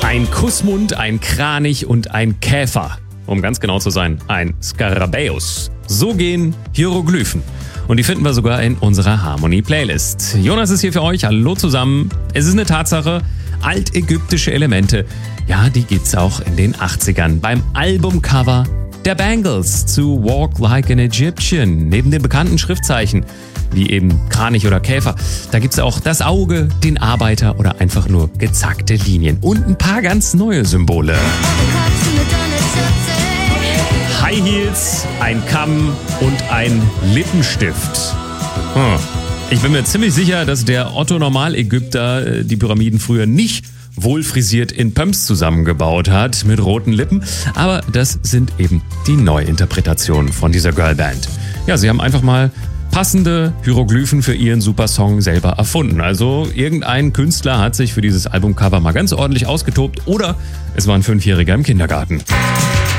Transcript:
Ein Kussmund, ein Kranich und ein Käfer. Um ganz genau zu sein, ein Skarabäus. So gehen Hieroglyphen. Und die finden wir sogar in unserer Harmony-Playlist. Jonas ist hier für euch. Hallo zusammen. Es ist eine Tatsache, altägyptische Elemente, ja, die gibt's auch in den 80ern. Beim Albumcover der Bangles zu Walk Like an Egyptian. Neben den bekannten Schriftzeichen, wie eben Kranich oder Käfer, da gibt's auch das Auge, den Arbeiter oder einfach nur gezackte Linien. Und ein paar ganz neue Symbole. High Heels, ein Kamm und ein Lippenstift. Ich bin mir ziemlich sicher, dass der Otto-Normal-Ägypter die Pyramiden früher nicht wohlfrisiert in Pumps zusammengebaut hat mit roten Lippen. Aber das sind eben die Neuinterpretationen von dieser Girlband. Ja, sie haben einfach mal passende Hieroglyphen für ihren Supersong selber erfunden. Also irgendein Künstler hat sich für dieses Albumcover mal ganz ordentlich ausgetobt oder es war ein 5-Jähriger im Kindergarten.